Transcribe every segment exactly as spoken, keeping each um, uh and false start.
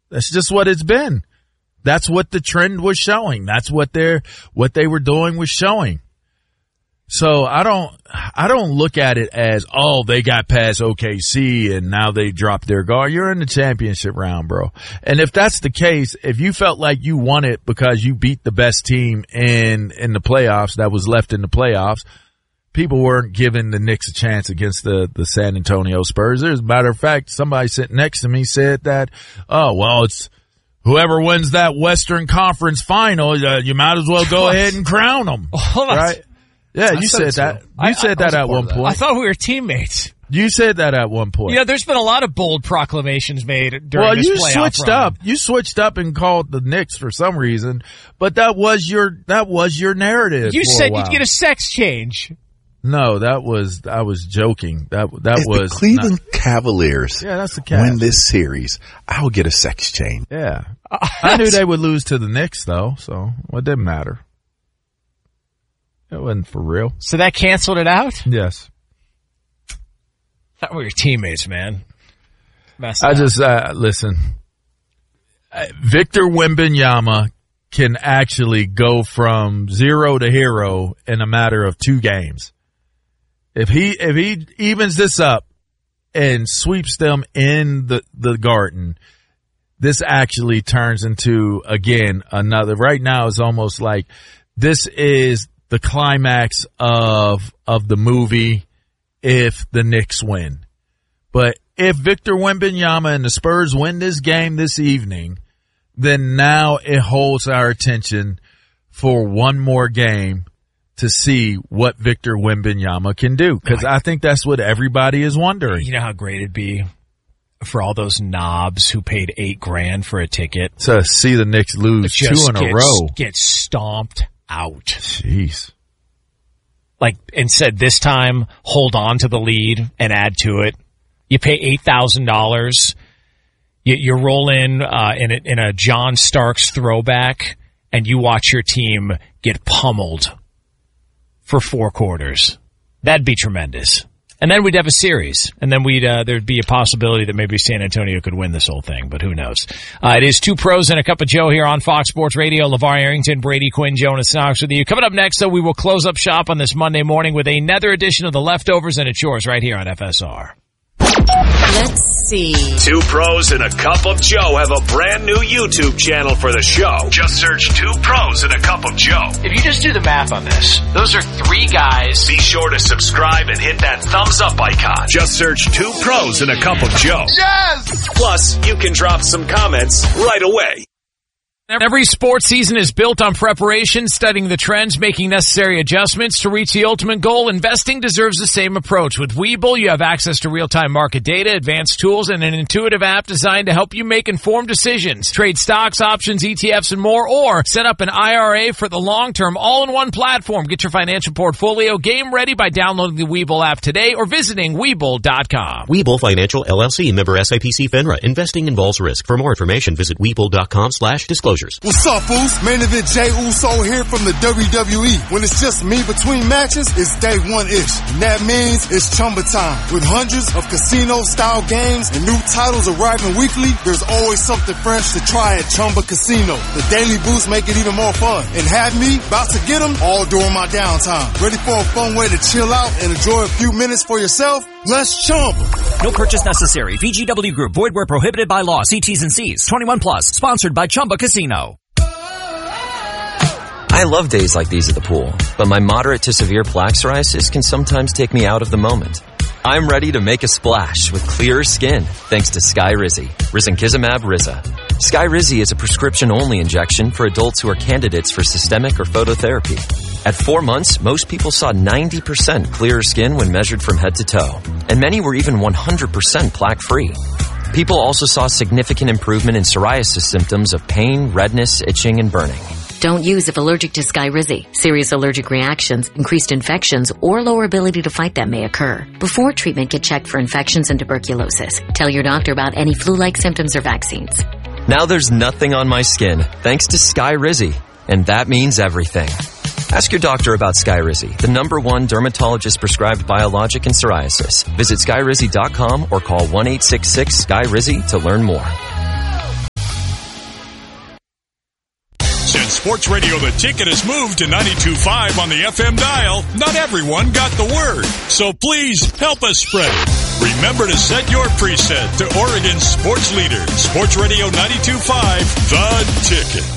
That's just what it's been. That's what the trend was showing. That's what they're, what they were doing was showing. So I don't, I don't look at it as, oh, they got past O K C and now they dropped their guard. You're in the championship round, bro. And if that's the case, if you felt like you won it because you beat the best team in, in the playoffs that was left in the playoffs, people weren't giving the Knicks a chance against the, the San Antonio Spurs. As a matter of fact, somebody sitting next to me said that, oh, well, it's whoever wins that Western Conference final, uh, you might as well go ahead and crown them. Well, right? Yeah, you said, said that. You I, said I, that I at one point. I thought we were teammates. You said that at one point. Yeah, there's been a lot of bold proclamations made during well, this playoff Well, you switched run. up. You switched up and called the Knicks for some reason, but that was your that was your narrative. You for said a while. you'd get a sex change. No, that was I was joking. That that if was the Cleveland not, Cavaliers. Yeah, that's the Cavs. Win this series, I'll get a sex change. Yeah, I knew they would lose to the Knicks though, so it didn't matter. It wasn't for real. So that canceled it out? Yes. That were your teammates, man. Messed I up. just, uh, listen, Victor Wembanyama can actually go from zero to hero in a matter of two games. If he, if he evens this up and sweeps them in the, the Garden, this actually turns into, again, another, right now it's almost like this is the climax of, of the movie if the Knicks win. But if Victor Wembanyama and the Spurs win this game this evening, then now it holds our attention for one more game to see what Victor Wembanyama can do. Because I think that's what everybody is wondering. You know how great it'd be for all those knobs who paid eight grand for a ticket to see the Knicks lose two in a get, row. Get stomped out. Jeez. Like, and said this time, hold on to the lead and add to it. You pay eight thousand dollars. You, you roll in uh, in, a, in a John Starks throwback, and you watch your team get pummeled for four quarters. That'd be tremendous. And then we'd have a series, and then we'd uh, there'd be a possibility that maybe San Antonio could win this whole thing, but who knows? Uh, it is Two Pros and a Cup of Joe here on Fox Sports Radio. LeVar Arrington, Brady Quinn, Jonas Knox with you. Coming up next, though, we will close up shop on this Monday morning with another edition of The Leftovers, and it's yours right here on F S R. Let's see. Two Pros and a Cup of Joe have a brand new YouTube channel for the show. Just search Two Pros and a Cup of Joe. If you just do the math on this, those are three guys. Be sure to subscribe and hit that thumbs up icon. Just search Two Pros and a Cup of Joe. Yes! Plus, you can drop some comments right away. Every sports season is built on preparation, studying the trends, making necessary adjustments to reach the ultimate goal. Investing deserves the same approach. With Webull, you have access to real-time market data, advanced tools, and an intuitive app designed to help you make informed decisions. Trade stocks, options, E T Fs, and more, or set up an I R A for the long term, all in one platform. Get your financial portfolio game ready by downloading the Webull app today or visiting Webull dot com. Webull Financial, L L C, member S I P C FINRA. Investing involves risk. For more information, visit Webull dot com slash disclosures. What's up, fools? Main event Jey Uso here from the W W E. When it's just me between matches, it's day one-ish. And that means it's Chumba time. With hundreds of casino-style games and new titles arriving weekly, there's always something fresh to try at Chumba Casino. The daily boosts make it even more fun. And have me about to get them all during my downtime. Ready for a fun way to chill out and enjoy a few minutes for yourself? Let's Chumba. No purchase necessary. V G W Group. Void where prohibited by law. See T's and C's. twenty-one plus. Sponsored by Chumba Casino. I love days like these at the pool, but my moderate to severe plaque psoriasis can sometimes take me out of the moment. I'm ready to make a splash with clearer skin thanks to Skyrizi, Risankizumab Riza. Skyrizi is a prescription-only injection for adults who are candidates for systemic or phototherapy. At four months, most people saw ninety percent clearer skin when measured from head to toe, and many were even one hundred percent plaque-free. People also saw significant improvement in psoriasis symptoms of pain, redness, itching, and burning. Don't use if allergic to Skyrizi. Serious allergic reactions, increased infections, or lower ability to fight them may occur. Before treatment, get checked for infections and tuberculosis. Tell your doctor about any flu-like symptoms or vaccines. Now there's nothing on my skin thanks to Skyrizi, and that means everything. Ask your doctor about Skyrizi, the number one dermatologist-prescribed biologic in psoriasis. Visit Skyrizi dot com or call one eight six six, S K Y R I Z I to learn more. Sports Radio The Ticket has moved to ninety-two point five on the F M dial, not everyone got the word. So please help us spread it. Remember to set your preset to Oregon's sports leader, Sports Radio ninety-two point five, The Ticket.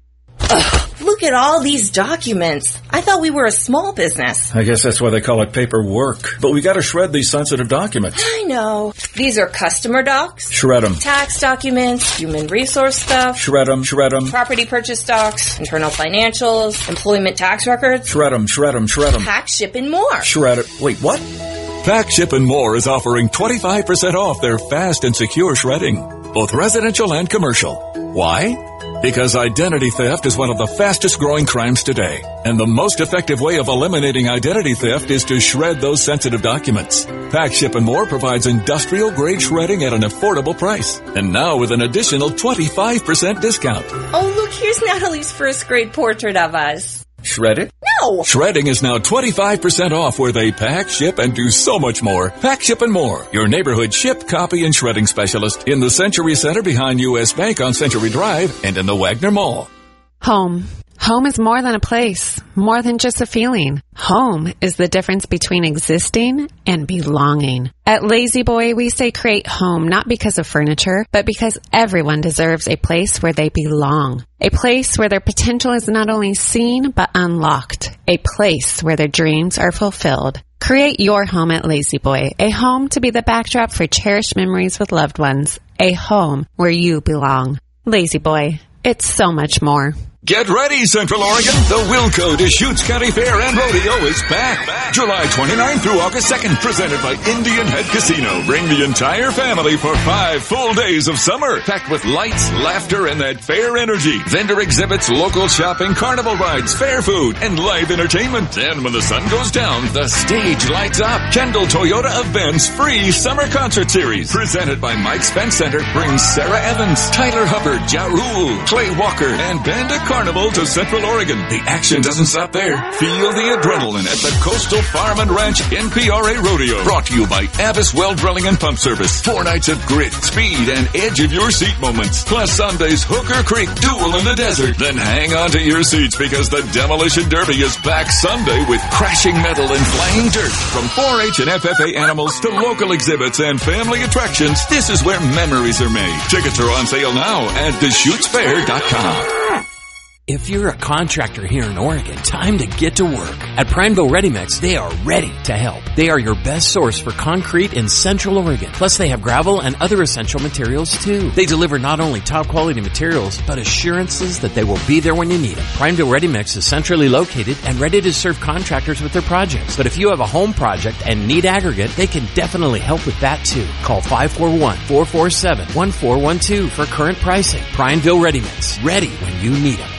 Ugh, look at all these documents. I thought we were a small business. I guess that's why they call it paperwork. But we gotta shred these sensitive documents. I know. These are customer docs. Shred them. Tax documents, human resource stuff. Shred them, shred them. Property purchase docs, internal financials, employment tax records. Shred them, shred them, shred them. Pack, ship, and more. Shred it. Wait, what? Pack, Ship, and More is offering twenty-five percent off their fast and secure shredding, both residential and commercial. Why? Because identity theft is one of the fastest growing crimes today. And the most effective way of eliminating identity theft is to shred those sensitive documents. Pack, Ship, and More provides industrial grade shredding at an affordable price. And now with an additional twenty-five percent discount. Oh, look, here's Natalie's first grade portrait of us. Shred it? No! Shredding is now twenty-five percent off where they pack, ship, and do so much more. Pack, Ship, and More. Your neighborhood ship, copy, and shredding specialist in the Century Center behind U S Bank on Century Drive and in the Wagner Mall. Home. Home is more than a place, more than just a feeling. Home is the difference between existing and belonging. At Lazy Boy, we say create home not because of furniture, but because everyone deserves a place where they belong. A place where their potential is not only seen, but unlocked. A place where their dreams are fulfilled. Create your home at Lazy Boy, a home to be the backdrop for cherished memories with loved ones. A home where you belong. Lazy Boy, it's so much more. Get ready, Central Oregon. The Wilco Deschutes County Fair and Rodeo is back. July twenty-ninth through August second, presented by Indian Head Casino. Bring the entire family for five full days of summer, packed with lights, laughter, and that fair energy. Vendor exhibits, local shopping, carnival rides, fair food, and live entertainment. And when the sun goes down, the stage lights up. Kendall Toyota of Ben's free summer concert series, presented by Mike Spence Center, brings Sarah Evans, Tyler Hubbard, Ja Rule, Clay Walker, and Banda Carnival to Central Oregon. The action doesn't stop there. Feel the adrenaline at the Coastal Farm and Ranch N P R A Rodeo. Brought to you by Avis Well Drilling and Pump Service. Four nights of grit, speed, and edge of your seat moments. Plus Sunday's Hooker Creek Duel in the Desert. Then hang on to your seats because the Demolition Derby is back Sunday with crashing metal and flying dirt. From four H and F F A animals to local exhibits and family attractions, this is where memories are made. Tickets are on sale now at Deschutes Fair dot com. If you're a contractor here in Oregon, time to get to work. At Prineville Ready Mix, they are ready to help. They are your best source for concrete in Central Oregon. Plus, they have gravel and other essential materials, too. They deliver not only top-quality materials, but assurances that they will be there when you need them. Prineville Ready Mix is centrally located and ready to serve contractors with their projects. But if you have a home project and need aggregate, they can definitely help with that, too. Call five four one, four four seven, one four one two for current pricing. Prineville Ready Mix. Ready when you need them.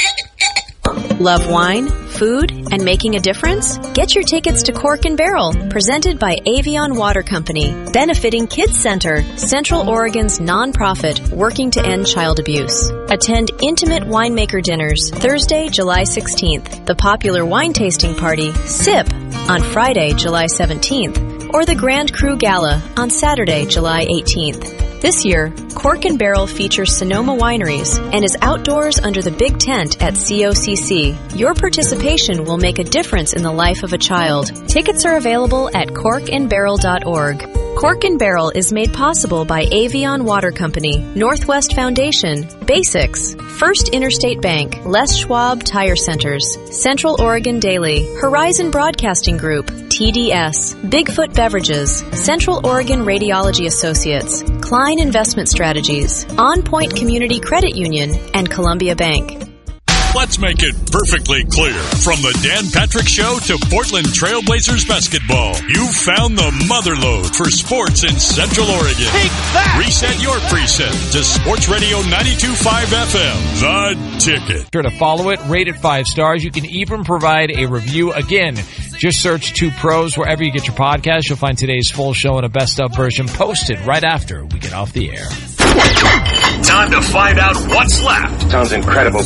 Love wine, food, and making a difference? Get your tickets to Cork and Barrel, presented by Avion Water Company, benefiting Kids Center, Central Oregon's nonprofit working to end child abuse. Attend intimate winemaker dinners Thursday, July sixteenth, the popular wine tasting party, SIP, on Friday, July seventeenth, or the Grand Cru Gala on Saturday, July eighteenth. This year, Cork and Barrel features Sonoma Wineries and is outdoors under the big tent at C O C C. Your participation will make a difference in the life of a child. Tickets are available at cork and barrel dot org. Cork and Barrel is made possible by Avion Water Company, Northwest Foundation, Basics, First Interstate Bank, Les Schwab Tire Centers, Central Oregon Daily, Horizon Broadcasting Group, T D S, Bigfoot Beverages, Central Oregon Radiology Associates, Klein Investment Strategies, On Point Community Credit Union, and Columbia Bank. Let's make it perfectly clear. From the Dan Patrick Show to Portland Trailblazers basketball, you found the motherlode for sports in Central Oregon. Take that! Reset your preset to Sports Radio ninety-two point five F M, The Ticket. Sure to follow it, rate it five stars. You can even provide a review. Again, just search Two Pros wherever you get your podcast. You'll find today's full show and a best of version posted right after we get off the air. Time to find out what's left. Sounds incredible.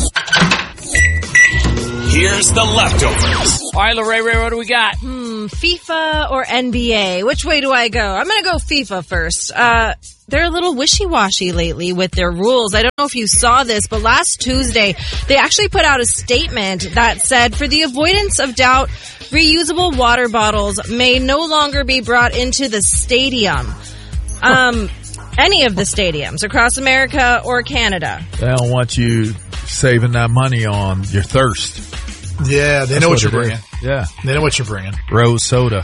Here's the leftovers. All right, Lorraine, what do we got? Hmm, FIFA or N B A? Which way do I go? I'm going to go FIFA first. Uh, they're a little wishy-washy lately with their rules. I don't know if you saw this, but last Tuesday, they actually put out a statement that said, for the avoidance of doubt, reusable water bottles may no longer be brought into the stadium. Um, any of the stadiums across America or Canada. They don't want you saving that money on your thirst. Yeah, they That's know what, what you're it bringing. is. Yeah. They know what you're bringing. Rose soda.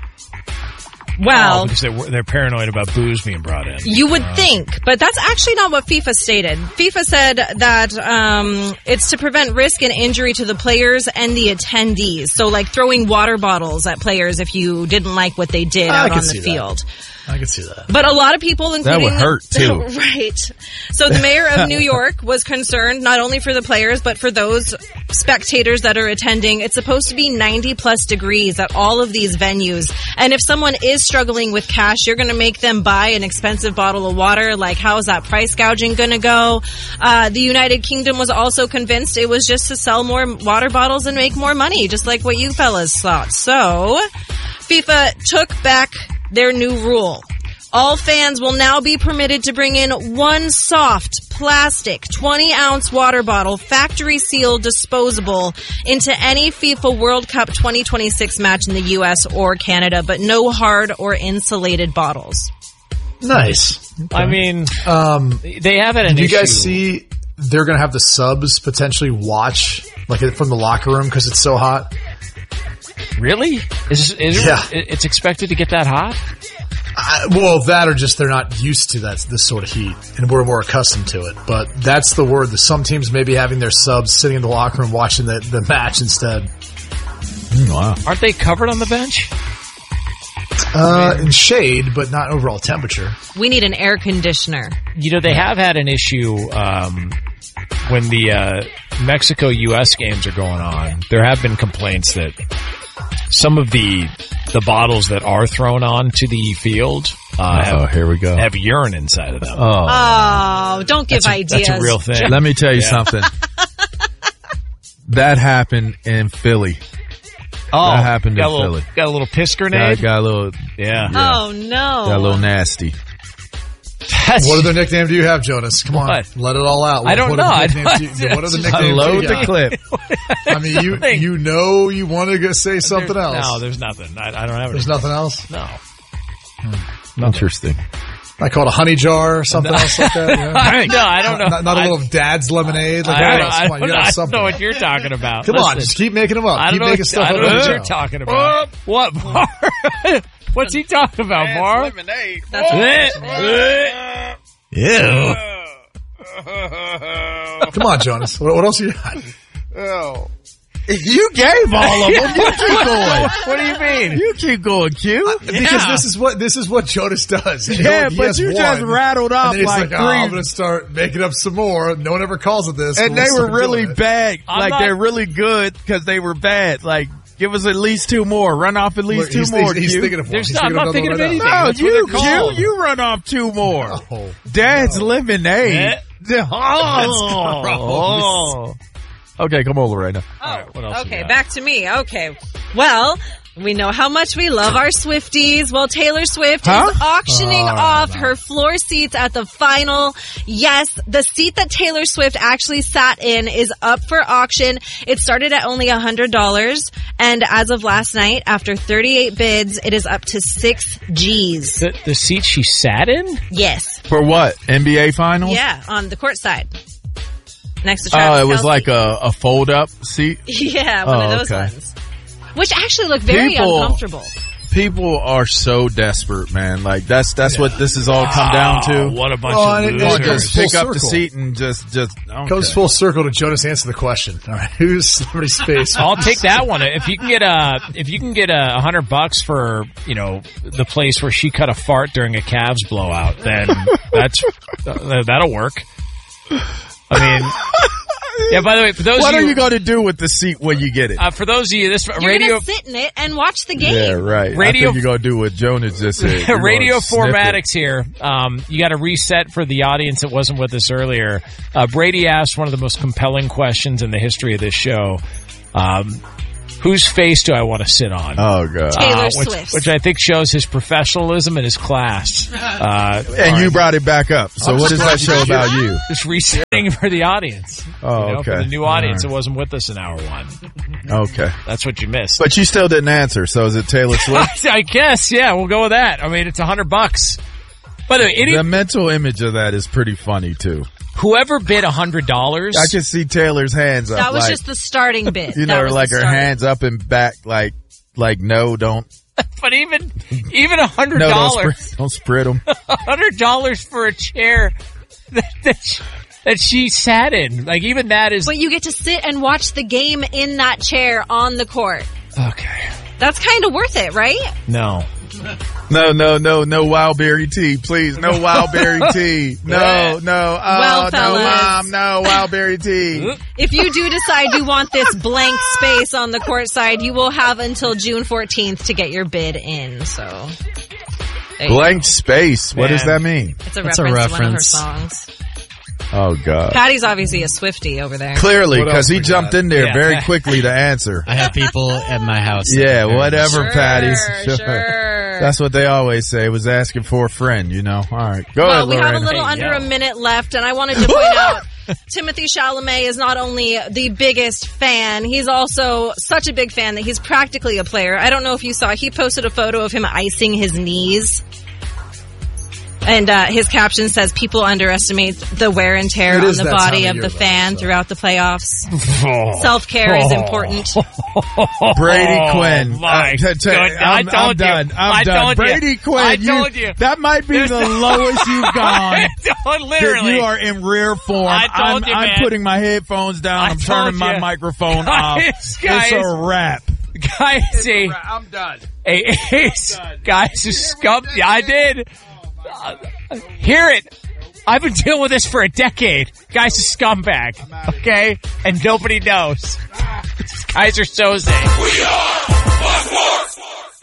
Well, oh, because they're, they're paranoid about booze being brought in. You would Uh, think, but that's actually not what FIFA stated. FIFA said that um, it's to prevent risk and injury to the players and the attendees. So, like throwing water bottles at players if you didn't like what they did I out can on the see that. field. I can see that. But a lot of people, including That would hurt, too. right. So the mayor of New York was concerned not only for the players, but for those spectators that are attending. It's supposed to be ninety plus degrees at all of these venues. And if someone is struggling with cash, you're going to make them buy an expensive bottle of water. Like, how is that price gouging going to go? Uh, the United Kingdom was also convinced it was just to sell more water bottles and make more money, just like what you fellas thought. So FIFA took back their new rule. All fans will now be permitted to bring in one soft plastic twenty ounce water bottle, factory sealed, disposable, into any FIFA World Cup twenty twenty-six match in the U S or Canada, but no hard or insulated bottles. Nice. I mean, um, they have it. Did you guys see they're going to have the subs potentially watch like from the locker room because it's so hot? Really? Is, is Yeah. it, it's expected to get that hot? I, well, that or just they're not used to that this sort of heat, and we're more accustomed to it. But that's the word. That some teams may be having their subs sitting in the locker room watching the, the match instead. Wow. Aren't they covered on the bench? Uh, in shade, but not overall temperature. We need an air conditioner. You know, they have had an issue um, when the uh, Mexico-U S games are going on. There have been complaints that some of the the bottles that are thrown onto the field uh, Oh, have, here we go. have urine inside of them. Oh. Oh, don't give That's a- ideas. that's a real thing. Let me tell you Yeah. something. That happened in Philly. Oh, that happened in got a little, Philly. Got a little piss Got, grenade? got a little, yeah. Oh, no. got a little nasty. That's, What other nickname do you have, Jonas? Come on, What? let it all out. I don't what know. Other I nicknames don't- do you, what other I nicknames do Load you the got? clip. I mean, you Think. you know you want to go say something else. No, there's nothing. I, I don't have There's anything. nothing else. No. Interesting. I call it a honey jar or something else like that. Yeah. no, I don't know. Not, not a I- little dad's lemonade. Like I, what don't- else? I Come on, don't, you I got don't something. know what you're talking about. Come on, Listen, just keep making them up. I Keep don't know, making what, stuff I don't up know on what the you're show. talking about. What, Bar? What's he talking about, Bar? Lemonade. Ew. Come on, Jonas. What, what else you got? Oh. You gave all of them. You keep going. What do you mean? You keep going, Q. Because Yeah. this is what this is what Jonas does. You know, Yeah, he but has you one, just rattled off and then he's like like, oh, I'm three- going to start making up some more. No one ever calls it this. And We'll they were start really doing it. bad. I'm like not- they're really good because they were bad. Like, give us at least two more. Run off at least Look, two he's, more. he's, he's Q. thinking of one. There's He's not- I'm not thinking thinking of another anything. No, That's what you, they're called. Q, you run off two more. Oh, Dad's no. lemonade. Eh? Oh. Okay, come over right now. Oh, what else okay, you got? back to me. Okay. Well, we know how much we love our Swifties. Well, Taylor Swift Huh? is auctioning Oh, off no. her floor seats at the final. Yes, the seat that Taylor Swift actually sat in is up for auction. It started at only one hundred dollars. And as of last night, after thirty-eight bids, it is up to six G's. The, the seat she sat in? Yes. For what? N B A finals? Yeah, on the court side. Next to Oh, Travis it was Kelce. like a, a fold up seat. Yeah, one Oh, of those okay. ones. Which actually look very People- uncomfortable. People are so desperate, man. Like that's that's what this has all come down to. Oh, what a bunch Well, of and it- Or it losers. goes just full pick up the circle. seat and just just okay. Goes full circle to Jonas answer the question. All right, who's Celebrity Space? I'll take that one. If you can get a, if you can get a hundred bucks for, you know, the place where she cut a fart during a Cavs blowout, then that's, uh, that'll work. I mean, yeah, by the way, for those What of are you, you going to do with the seat when you get it? uh, for those of you, this You're radio, gonna sit in it and watch the game. Yeah, right. Radio- I think you're going to do what Jonas just said. You're Radio gonna sniff it. Formatics here. Um, you got to reset for the audience that wasn't with us earlier. Uh, Brady asked one of the most compelling questions in the history of this show. Um, Whose face do I want to sit on? Oh, God. Taylor uh, which, Swift. Which I think shows his professionalism and his class. Uh, and you brought it back up. So what does that show about you? Just resetting for the audience. Oh, you know, okay. For the new audience All that wasn't with us in hour one. Okay. That's what you missed. But you still didn't answer, so is it Taylor Swift? I guess, yeah, we'll go with that. I mean, it's a hundred bucks. By the way, it, the mental image of that is pretty funny, too. Whoever bid a hundred dollars, I can see Taylor's hands up. That was like, just the starting bid. You that know, was like the her starting. hands up and back, like, like no, don't. But even, even a hundred No, don't dollars, spread, don't spread them. a hundred dollars for a chair that, that, she, that she sat in. Like even that is. But you get to sit and watch the game in that chair on the court. Okay. That's kind of worth it, right? No. No, no, no, no Wildberry tea, please. No Wildberry tea. No, no. Oh, Well, no, fellas. Mom, no Wildberry tea. If you do decide you want this blank space on the court side, you will have until June fourteenth to get your bid in. So, there you Blank go. space. What does that mean? It's a That's reference, a to one of her reference. songs. Oh, God. Patty's obviously a Swiftie over there. Clearly, What because else he we jumped got? in there Yeah. very quickly to answer. I have people at my house. Yeah, whatever, Sure, Patty. sure. That's what they always say, was asking for a friend, you know. All right. Go Well, ahead, we have Lorena. a little Hey, under yeah. a minute left, and I wanted to point out Timothy Chalamet is not only the biggest fan, he's also such a big fan that he's practically a player. I don't know if you saw, he posted a photo of him icing his knees. And uh, his caption says, people underestimate the wear and tear It on is the that body time of of the year, fan though, so. throughout the playoffs. Self-care is important. Brady Quinn. Oh, my Uh, t- t- goodness. I I'm, told I'm you. done. I'm I done. told you. Brady Quinn. I told you. That might be the lowest you've gone. Literally. You are in rare form. I told I'm, you, I'm man. putting my headphones down. I I'm turning told my you. microphone Guys, off. guys. It's a wrap. Guys, see, I'm done. hey, Ace, guys, who scum. Yeah, I did. Uh, hear it. I've been dealing with this for a decade. Guy's a scumbag. Okay? And nobody knows. These guys are so sick. We are Fox Sports.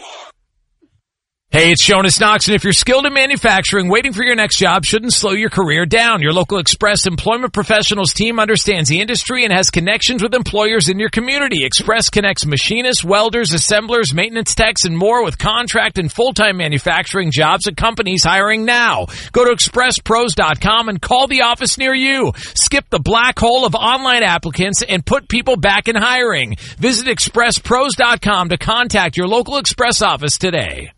Hey, it's Jonas Knox, and if you're skilled in manufacturing, waiting for your next job shouldn't slow your career down. Your local Express Employment Professionals team understands the industry and has connections with employers in your community. Express connects machinists, welders, assemblers, maintenance techs, and more with contract and full-time manufacturing jobs at companies hiring now. Go to express pros dot com and call the office near you. Skip the black hole of online applicants and put people back in hiring. Visit express pros dot com to contact your local Express office today.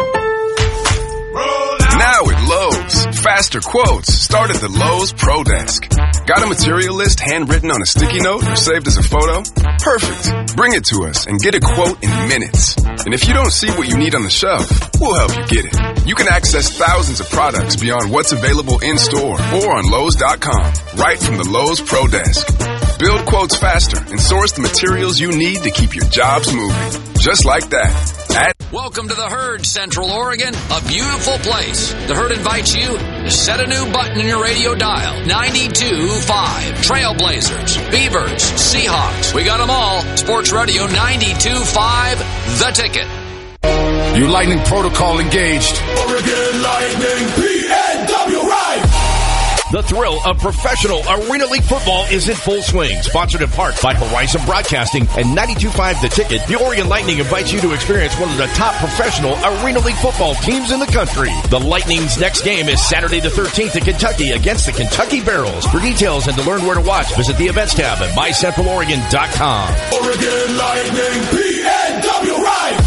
Now at Lowe's, faster quotes start at the Lowe's Pro Desk. Got a material list handwritten on a sticky note or saved as a photo? Perfect. Bring it to us and get a quote in minutes. And if you don't see what you need on the shelf, we'll help you get it. You can access thousands of products beyond what's available in store or on Lowe's dot com, right from the Lowe's Pro Desk. Build quotes faster and source the materials you need to keep your jobs moving. Just like that. At Welcome to the Herd, Central Oregon, a beautiful place. The Herd invites you to set a new button in your radio dial. ninety-two point five. Trailblazers, Beavers, Seahawks. We got them all. Sports Radio ninety-two point five, The Ticket. Your lightning protocol engaged. Oregon Lightning P N W right. The thrill of professional Arena League football is in full swing. Sponsored in part by Horizon Broadcasting and ninety-two point five The Ticket, the Oregon Lightning invites you to experience one of the top professional Arena League football teams in the country. The Lightning's next game is Saturday the thirteenth in Kentucky against the Kentucky Barrels. For details and to learn where to watch, visit the events tab at my central oregon dot com. Oregon Lightning P N W right.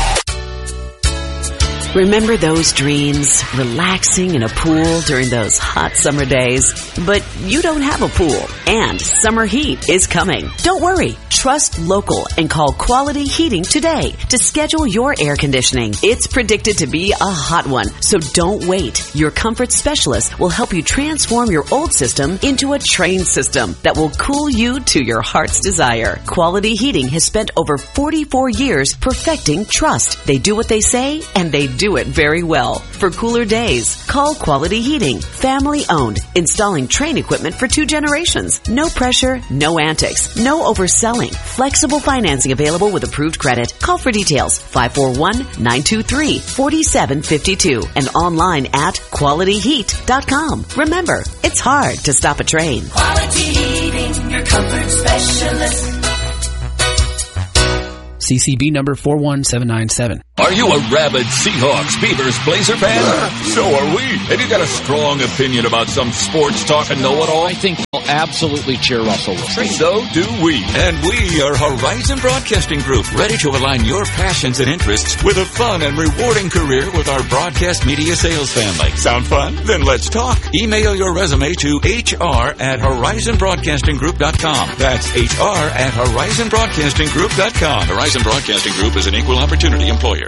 Remember those dreams? Relaxing in a pool during those hot summer days? But you don't have a pool, and summer heat is coming. Don't worry. Trust local and call Quality Heating today to schedule your air conditioning. It's predicted to be a hot one, so don't wait. Your comfort specialist will help you transform your old system into a trained system that will cool you to your heart's desire. Quality Heating has spent over forty-four years perfecting trust. They do what they say, and they do it very well. For cooler days, call Quality Heating. Family owned, installing Trane equipment for two generations. No pressure, no antics, no overselling. Flexible financing available with approved credit. Call for details five four one, nine two three, four seven five two and online at quality heat dot com. Remember, it's hard to stop a train. Quality Heating, your comfort specialist. C C B number four one seven nine seven. Are you a rabid Seahawks, Beavers, Blazer fan? So are we. Have you got a strong opinion about some sports talk and know-it-all? I think we'll absolutely cheer Russell Wilson. So do we. And we are Horizon Broadcasting Group, ready to align your passions and interests with a fun and rewarding career with our broadcast media sales family. Sound fun? Then let's talk. Email your resume to H R at horizon broadcasting group dot com. That's H R at horizon broadcasting group dot com. Horizon Broadcasting Group is an equal opportunity employer.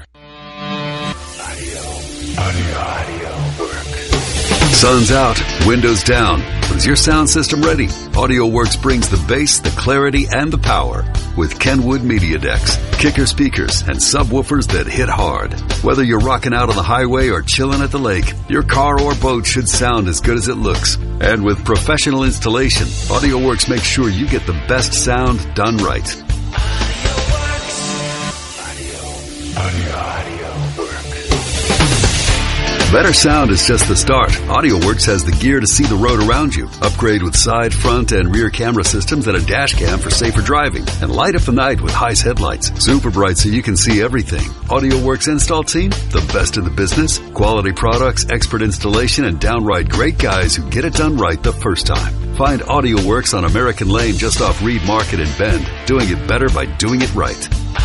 Audio, audio work. Sun's out, windows down. But is your sound system ready? AudioWorks brings the bass, the clarity, and the power with Kenwood Media Decks, kicker speakers, and subwoofers that hit hard. Whether you're rocking out on the highway or chilling at the lake, your car or boat should sound as good as it looks. And with professional installation, AudioWorks makes sure you get the best sound done right. AudioWorks. Audio, audio, audio work. Better sound is just the start. AudioWorks has the gear to see the road around you. Upgrade with side, front, and rear camera systems and a dash cam for safer driving. And light up the night with Heist headlights. Super bright so you can see everything. AudioWorks install team, the best in the business. Quality products, expert installation, and downright great guys who get it done right the first time. Find AudioWorks on American Lane just off Reed Market in Bend. Doing it better by doing it right.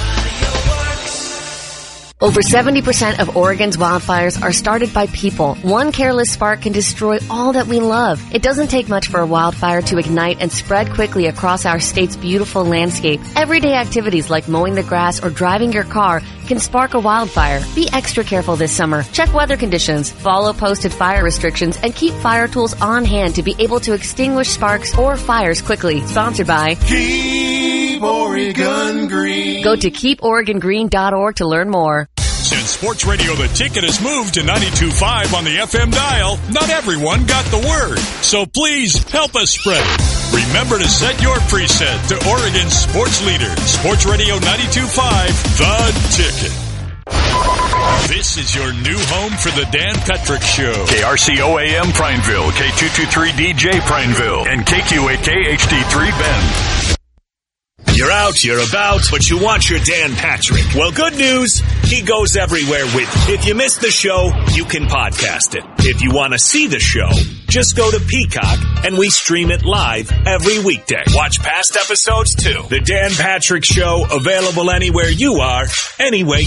Over seventy percent of Oregon's wildfires are started by people. One careless spark can destroy all that we love. It doesn't take much for a wildfire to ignite and spread quickly across our state's beautiful landscape. Everyday activities like mowing the grass or driving your car can spark a wildfire. Be extra careful this summer. Check weather conditions, follow posted fire restrictions, and keep fire tools on hand to be able to extinguish sparks or fires quickly. Sponsored by Keep Oregon Green. Go to keep oregon green dot org to learn more. Since Sports Radio The Ticket has moved to ninety-two point five on the F M dial, not everyone got the word. So please help us spread it. Remember to set your preset to Oregon's sports leader, Sports Radio ninety-two point five, The Ticket. This is your new home for the Dan Patrick Show. K R C O A M Prineville, K two twenty-three D J Prineville, and K Q A K H D three Bend. You're out, you're about, but you want your Dan Patrick. Well, good news, he goes everywhere with you. If you missed the show, you can podcast it. If you want to see the show, just go to Peacock, and we stream it live every weekday. Watch past episodes, too. The Dan Patrick Show, available anywhere you are, anyway